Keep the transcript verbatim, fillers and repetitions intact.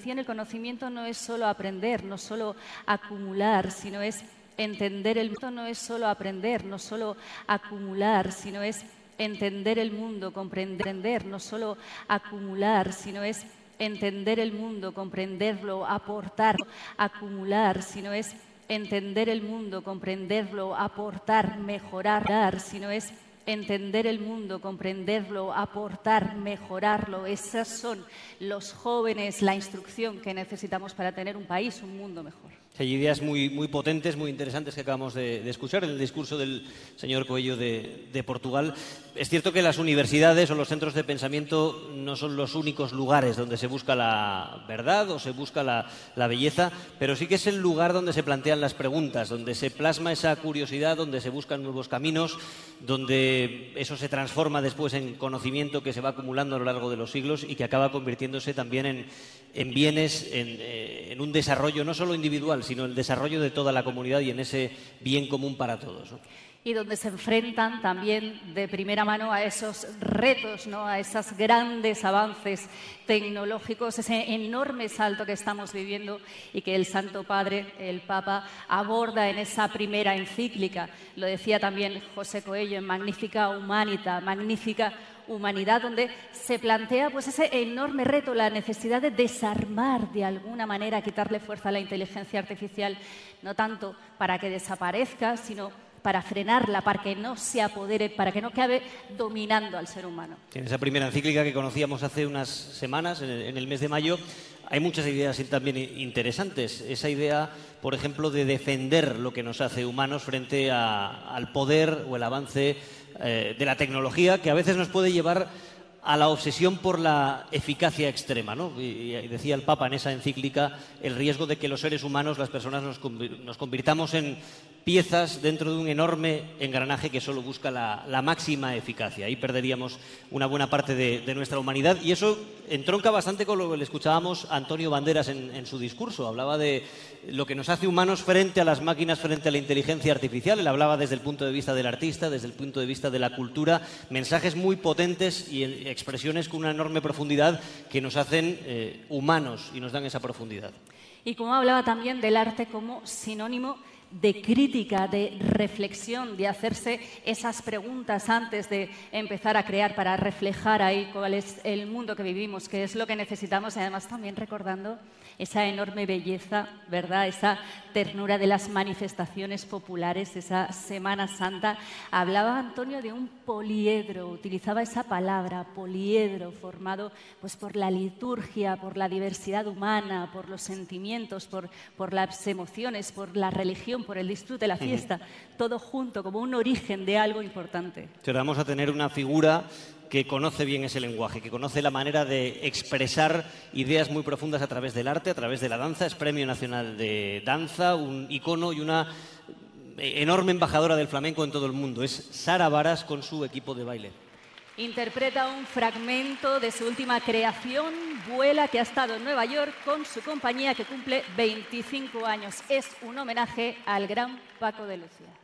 decía en el conocimiento no es solo aprender, no solo acumular, sino es entender el mundo, no es solo aprender, no solo acumular, sino es entender el mundo, comprender, no solo acumular, sino es entender el mundo, comprenderlo, aportar, acumular, sino es entender el mundo, comprenderlo, aportar, mejorar, sino es entender el mundo, comprenderlo, aportar, mejorarlo. Esos son los jóvenes, la instrucción que necesitamos para tener un país, un mundo mejor. Hay ideas muy, muy potentes, muy interesantes que acabamos de, de escuchar en el discurso del señor Coello de, de Portugal. Es cierto que las universidades o los centros de pensamiento no son los únicos lugares donde se busca la verdad o se busca la, la belleza, pero sí que es el lugar donde se plantean las preguntas, donde se plasma esa curiosidad, donde se buscan nuevos caminos, donde eso se transforma después en conocimiento que se va acumulando a lo largo de los siglos y que acaba convirtiéndose también en, en bienes, en, en un desarrollo no solo individual, sino el desarrollo de toda la comunidad y en ese bien común para todos, ¿no? Y donde se enfrentan también de primera mano a esos retos, ¿no? A esos grandes avances tecnológicos, ese enorme salto que estamos viviendo y que el Santo Padre, el Papa, aborda en esa primera encíclica. Lo decía también José Coello en Magnifica Humanita, Magnífica Humanidad, donde se plantea pues ese enorme reto, la necesidad de desarmar de alguna manera, quitarle fuerza a la inteligencia artificial, no tanto para que desaparezca, sino para frenarla, para que no se apodere, para que no acabe dominando al ser humano. En esa primera encíclica que conocíamos hace unas semanas, en el, en el mes de mayo, hay muchas ideas también interesantes. Esa idea, por ejemplo, de defender lo que nos hace humanos frente a, al poder o el avance eh, de la tecnología, que a veces nos puede llevar a la obsesión por la eficacia extrema, ¿no? Y, y decía el Papa en esa encíclica el riesgo de que los seres humanos, las personas, nos, nos convirtamos en piezas dentro de un enorme engranaje que solo busca la, la máxima eficacia. Ahí perderíamos una buena parte de, de nuestra humanidad y eso entronca bastante con lo que le escuchábamos a Antonio Banderas en, en su discurso. Hablaba de lo que nos hace humanos frente a las máquinas, frente a la inteligencia artificial. Él hablaba desde el punto de vista del artista, desde el punto de vista de la cultura, mensajes muy potentes y expresiones con una enorme profundidad que nos hacen eh, humanos y nos dan esa profundidad. Y como hablaba también del arte como sinónimo de crítica, de reflexión, de hacerse esas preguntas antes de empezar a crear para reflejar ahí cuál es el mundo que vivimos, qué es lo que necesitamos y además también recordando esa enorme belleza, ¿verdad? Esa ternura de las manifestaciones populares, esa Semana Santa. Hablaba Antonio de un poliedro, utilizaba esa palabra, poliedro, formado pues, por la liturgia, por la diversidad humana, por los sentimientos, por, por las emociones, por la religión, por el disfrute, la fiesta, uh-huh. Todo junto, como un origen de algo importante. Pero vamos a tener una figura que conoce bien ese lenguaje, que conoce la manera de expresar ideas muy profundas a través del arte, a través de la danza. Es Premio Nacional de Danza, un icono y una enorme embajadora del flamenco en todo el mundo. Es Sara Varas con su equipo de baile. Interpreta un fragmento de su última creación, Vuela, que ha estado en Nueva York con su compañía que cumple veinticinco años. Es un homenaje al gran Paco de Lucía.